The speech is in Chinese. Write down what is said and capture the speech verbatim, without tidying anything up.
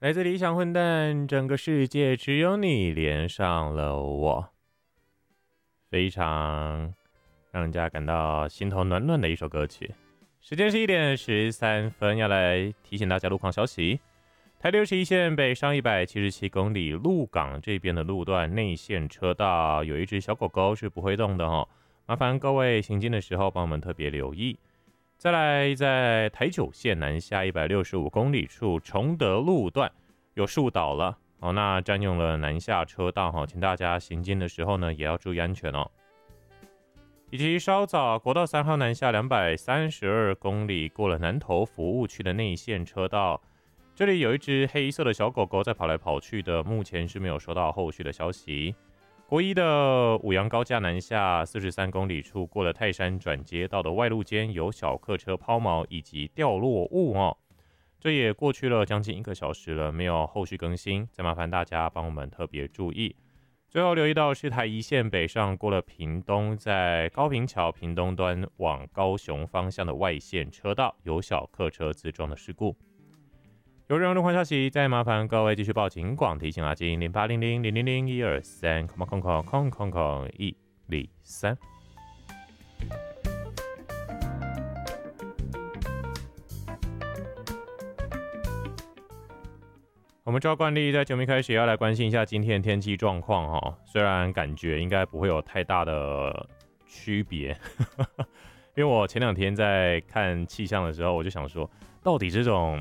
来自理想混蛋，整个世界只有你连上了我，非常让人家感到心头暖暖的一首歌曲。时间是一点十三分，要来提醒大家路况消息。台六十一线北上一百七十七公里，鹿港这边的路段内线车道有一只小狗狗是不会动的哦，麻烦各位行进的时候帮我们特别留意。再来，在台九线南下一百六十五公里处崇德路段有树倒了哦，那占用了南下车道哈，请大家行进的时候呢也要注意安全哦。以及稍早国道三号南下两百三十二公里，过了南投服务区的内线车道，这里有一只黑色的小狗狗在跑来跑去的，目前是没有收到后续的消息。国一的五羊高架南下四十三公里处，过了泰山转接道的外路间有小客车抛锚以及掉落物哦，这也过去了将近一个小时了，没有后续更新，再麻烦大家帮我们特别注意。最后留意到是台一线北上过了屏东，在高屏桥屏东端往高雄方向的外线车道有小客车自撞的事故。有任何路况消息，再麻烦各位继续报警广提醒阿金零八零零零零零一二三空空空空空空一零三。我们照惯例，在节目一开始也要来关心一下今天的天气状况哈。虽然感觉应该不会有太大的区别，因为我前两天在看气象的时候，我就想说，到底这种